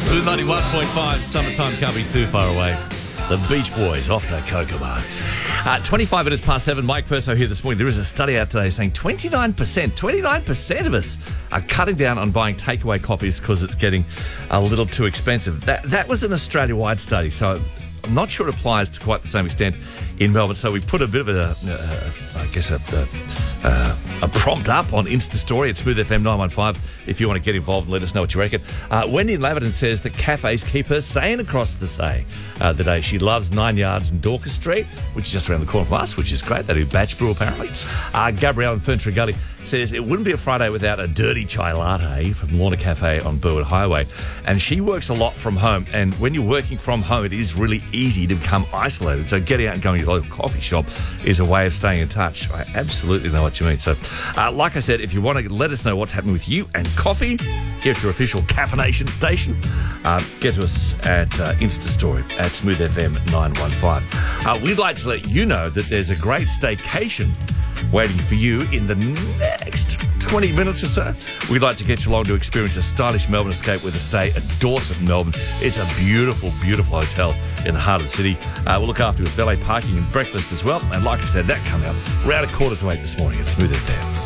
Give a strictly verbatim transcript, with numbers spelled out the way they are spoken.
Smooth ninety-one point five, summertime can't be too far away. The Beach Boys off to Kokomo. Uh, twenty-five minutes past seven, Mike Perso here this morning. There is a study out today saying twenty-nine percent, twenty-nine percent of us are cutting down on buying takeaway coffees because it's getting a little too expensive. That that was an Australia-wide study, so I'm not sure it applies to quite the same extent in Melbourne. So we put a bit of a, uh, I guess, a, a, uh, a prompt up on Insta Story at Smooth F M nine one five if you want to get involved and let us know what you reckon. Uh, Wendy in Laverton says that cafes keep her sane across the say uh, the day. She loves Nine Yards and Dorcas Street, which is just around the corner from us, which is great. They do batch brew, apparently. Uh, Gabrielle in Ferntree Gully says it wouldn't be a Friday without a dirty chai latte from Lorna Cafe on Burwood Highway. And she works a lot from home. And when you're working from home, it is really easy to become isolated. So getting out and going to your local coffee shop is a way of staying in touch. I absolutely know what you mean. So, uh, like I said, if you want to let us know what's happening with you and coffee, here at your official caffeination station, uh, get to us at uh, Insta Story at Smooth F M nine one five. Uh, we'd like to let you know that there's a great staycation waiting for you in the next twenty minutes or so. We'd like to get you along to experience a stylish Melbourne escape with a stay at Dorset, Melbourne. It's a beautiful, beautiful hotel in the heart of the city. Uh, we'll look after you with valet parking and breakfast as well. And like I said, that coming up around a quarter to eight this morning at Smooth F M.